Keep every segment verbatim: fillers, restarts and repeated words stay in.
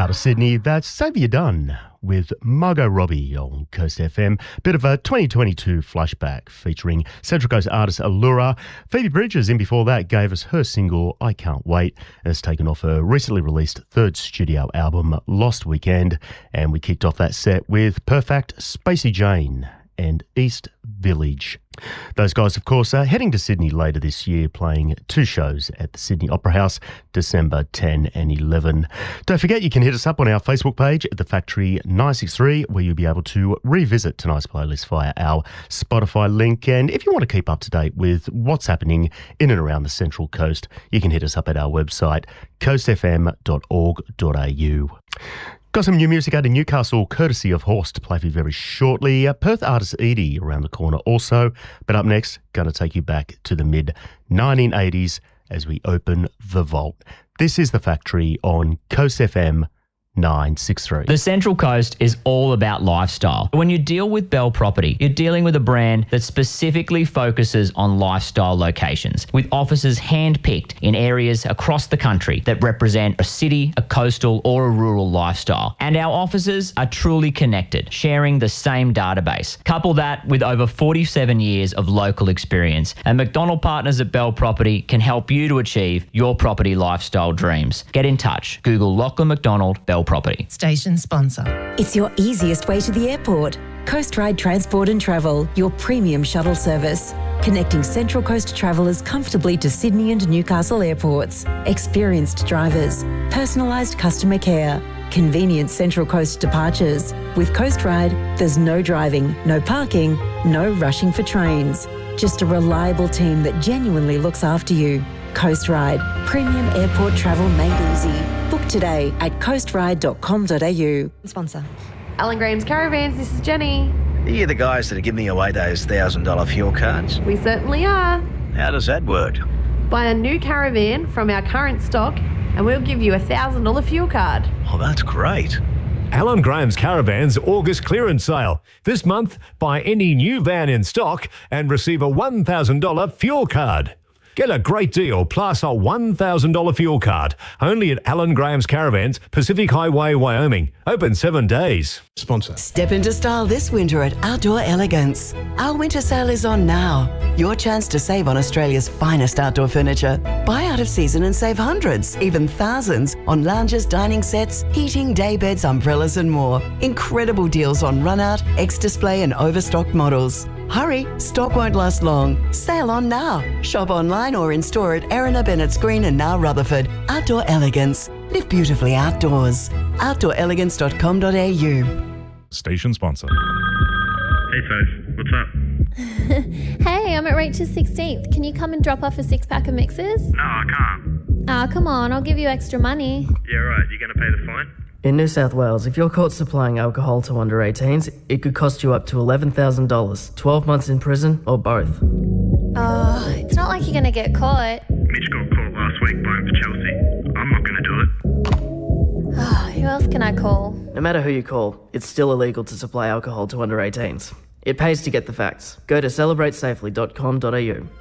Out of Sydney, that's Xavier Dunn with Margot Robbie on Coast F M. Bit of a twenty twenty-two flashback featuring Central Coast artist Allura. Phoebe Bridgers in before that gave us her single I Can't Wait, and it's taken off her recently released third studio album Lost Weekend. And we kicked off that set with Perfect, Spacey Jane and East Village. Those guys, of course, are heading to Sydney later this year, playing two shows at the Sydney Opera House, December tenth and eleventh. Don't forget, you can hit us up on our Facebook page at The Factory nine six three, where you'll be able to revisit tonight's playlist via our Spotify link. And if you want to keep up to date with what's happening in and around the Central Coast, you can hit us up at our website, coast f m dot org dot a u. Got some new music out of Newcastle, courtesy of Horse, to play for you very shortly. Uh, Perth artist Edie around the corner also. But up next, going to take you back to the mid nineteen eighties as we open the vault. This is The Factory on Coast F M nine six three. The Central Coast is all about lifestyle. When you deal with Bell Property, you're dealing with a brand that specifically focuses on lifestyle locations, with offices hand-picked in areas across the country that represent a city, a coastal, or a rural lifestyle. And our offices are truly connected, sharing the same database. Couple that with over forty-seven years of local experience, and McDonald Partners at Bell Property can help you to achieve your property lifestyle dreams. Get in touch. Google Lachlan McDonald Bell Property. Station sponsor. It's your easiest way to the airport. Coast Ride Transport and Travel, your premium shuttle service. Connecting Central Coast travellers comfortably to Sydney and Newcastle airports. Experienced drivers. Personalised customer care. Convenient Central Coast departures. With Coast Ride, there's no driving, no parking, no rushing for trains. Just a reliable team that genuinely looks after you. Coast Ride, premium airport travel made easy. Book today at coast ride dot com dot a u. Sponsor. Alan Graham's Caravans, this is Jenny. Are you the guys that are giving away those one thousand dollars fuel cards? We certainly are. How does that work? Buy a new caravan from our current stock and we'll give you a one thousand dollars fuel card. Oh, that's great. Alan Graham's Caravans August clearance sale. This month, buy any new van in stock and receive a one thousand dollars fuel card. Get a great deal plus a one thousand dollars fuel card. Only at Alan Graham's Caravans, Pacific Highway, Wyoming. Open seven days. Sponsor. Step into style this winter at Outdoor Elegance. Our winter sale is on now. Your chance to save on Australia's finest outdoor furniture. Buy out of season and save hundreds, even thousands, on lounges, dining sets, heating, day beds, umbrellas and more. Incredible deals on run-out, ex-display and overstocked models. Hurry, stock won't last long. Sale on now. Shop online or in store at Erina, Bennett's Green and now Rutherford. Outdoor Elegance. Live beautifully outdoors. outdoor elegance dot com dot a u. Station sponsor. Hey, Faith. What's up? Hey, I'm at Reach's sixteenth. Can you come and drop off a six-pack of mixers? No, I can't. Ah, oh, come on. I'll give you extra money. Yeah, right. You going to pay the fine? In New South Wales, if you're caught supplying alcohol to under eighteens, it could cost you up to eleven thousand dollars, twelve months in prison, or both. Oh, it's not like you're going to get caught. Mitch got caught last week buying for Chelsea. I'm not going to do it. Oh, who else can I call? No matter who you call, it's still illegal to supply alcohol to under eighteens. It pays to get the facts. Go to celebrate safely dot com dot a u.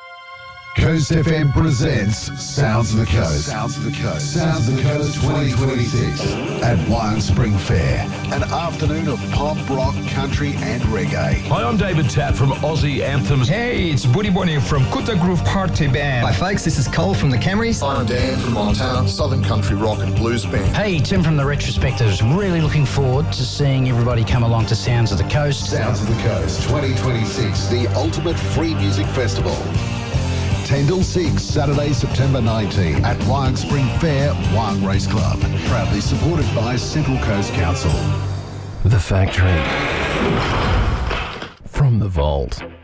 Coast F M presents Sounds of the Coast. Sounds of the Coast. Sounds of the Coast twenty twenty-six at Wyong Spring Fair. An afternoon of pop, rock, country and reggae. Hi, I'm David Tapp from Aussie Anthems. Hey, it's Buddy Bonnie from Kutta Groove Party Band. Hi folks, this is Cole from the Camrys. I'm Dan from Montana, Southern Country Rock and Blues Band. Hey, Tim from the Retrospectives. Really looking forward to seeing everybody come along to Sounds of the Coast. Sounds of the Coast twenty twenty-six, the ultimate free music festival. ten till six, Saturday, September nineteenth at Wyong Spring Fair, Wyong Race Club. Proudly supported by Central Coast Council. The Factory. From the vault.